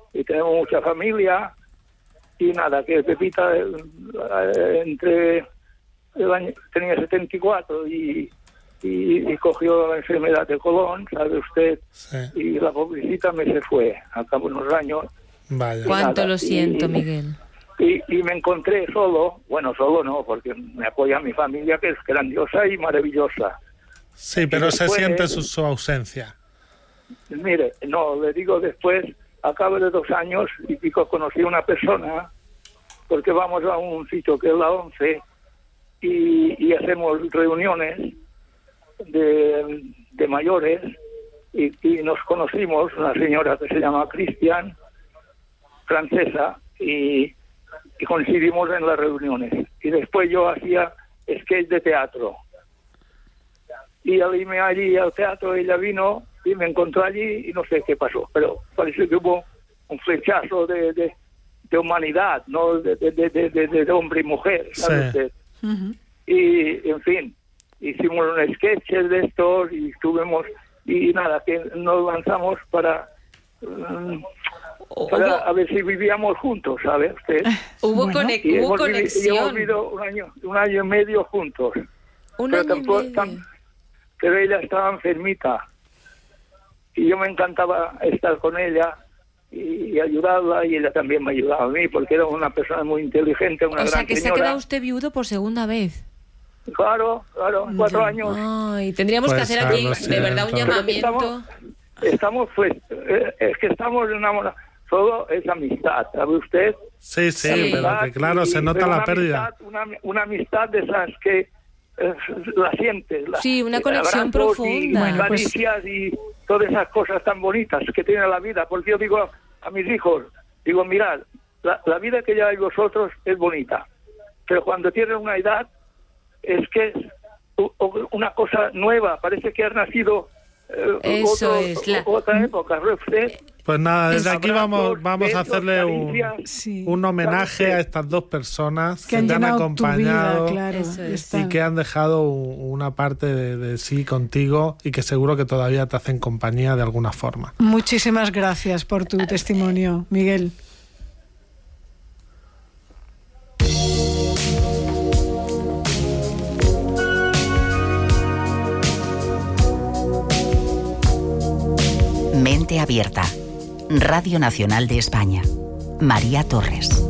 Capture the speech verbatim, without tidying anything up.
y tenemos mucha familia. Y nada, que Pepita eh, entre el año, tenía setenta y cuatro y, y, y cogió la enfermedad de Colón, ¿sabe usted? Sí. Y la pobrecita me se fue al cabo de unos años. Vaya. Cuánto nada, lo siento, y, Miguel. Y, y me encontré solo, bueno, solo no, porque me apoya mi familia, que es grandiosa y maravillosa. Sí, pero después, se siente su, su ausencia. Mire, no, le digo después, a cabo de dos años y pico conocí a una persona, porque vamos a un sitio que es la once y, y hacemos reuniones de, de mayores y, y nos conocimos, una señora que se llama Cristian, francesa, y, y coincidimos en las reuniones. Y después yo hacía sketch de teatro. Y al irme allí al teatro, ella vino y me encontró allí y no sé qué pasó, pero parece que hubo un flechazo de, de, de humanidad, no de, de, de, de, de hombre y mujer, ¿sabe Sí. usted? Uh-huh. Y, en fin, hicimos un sketch de estos y estuvimos, y nada, que nos lanzamos para... Um, para a ver si vivíamos juntos, ¿sabe usted? Hubo, Bueno, conex- Y hubo hemos, vivi- y conexión. hemos vivido un año, un año y medio juntos. Un pero año y tampoco- medio. tam- pero ella estaba enfermita y yo me encantaba estar con ella y, y ayudarla, y ella también me ayudaba a mí porque era una persona muy inteligente, una O gran sea, que se ha señora. quedado usted viudo por segunda vez. Claro, claro, cuatro Ya. años. Ay, tendríamos Pues, que hacer ah, aquí lo de verdad un siento. llamamiento. Estamos, pues, eh, es que estamos enamorados. Todo es amistad, ¿sabe usted? Sí, sí, Sí. pero que claro, se nota pero la una pérdida. Amistad, una, una amistad de esas que eh, la sientes. La, Sí, una eh, conexión abrazos profunda. Y Bueno, pues- caricias y todas esas cosas tan bonitas que tiene la vida. Porque yo digo a mis hijos, digo, mirad, la, la vida que lleváis vosotros es bonita, pero cuando tienen una edad es que es u- u- una cosa nueva, parece que has nacido eh, Eso otro- es, la- otra época, ¿sabe usted? Pues nada, desde aquí vamos, Abrazos, vamos a besos, hacerle un, caricias. Sí. un homenaje a estas dos personas Que que, han te han llenado tu acompañado vida, claro. Eso es. Está- y que han dejado u- una parte de, de sí contigo y que seguro que todavía te hacen compañía de alguna forma. Muchísimas gracias por tu testimonio, Miguel. Mente Abierta. Radio Nacional de España. María Torres.